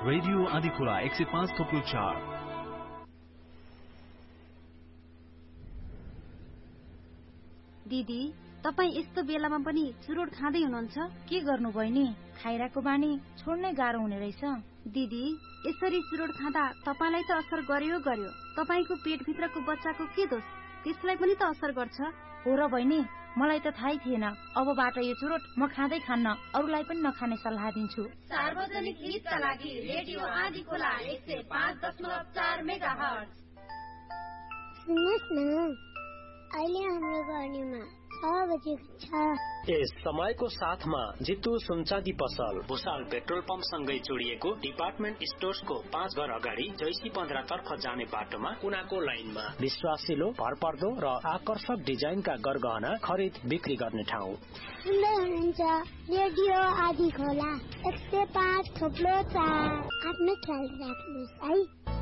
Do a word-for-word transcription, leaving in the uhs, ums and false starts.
Radio Adhikhola एक सय पाँच थोप्लो चार। दिदी, तपाईँ यस्तो बेलामा पनि चुरोट खाँदै हुनुहुन्छ? के गर्नु बहिनी, खाइराको बानी छोड्नै गाह्रो हुने रहेछ। दिदी, यसरी चुरोट खाँदा तपाईलाई त असर गर्यो गर्यो, तपाईको पेटभित्रको बच्चाको के दोष? त्यसलाई पनि त असर गर्छ। हो र बहिनी, मलाई त थाहै थिएन। अबबाट यो चुरोट म खाँदै खान्न, अरूलाई पनि नखाने सल्लाह दिन्छु। सार्वजनिक हितका लागि रेडियो आदिखोला एक सय पाँच दशमलव चार मेगाहर्ज। सुन्नुहोस् न, अहिले हाम्रो गर्नेमा छ बजेको छ। यस समयको साथमा जितु सुनचाँदी पसल, भुसाल पेट्रोल पम्प सँगै जोडिएको डिपार्टमेन्ट स्टोर्सको पाँच घर अगाडि जैसी पन्ध्र तर्फ जाने बाटोमा कुनाको लाइनमा विश्वासिलो, भरपर्दो र आकर्षक डिजाइनका गरगहना खरिद बिक्री गर्ने ठाउँ। सुन्दै हुनुहुन्छ रेडियो आदिखोला एक सय पाँच थोप्लो चार। आफ्नो ख्याल राख्नुहोस् है।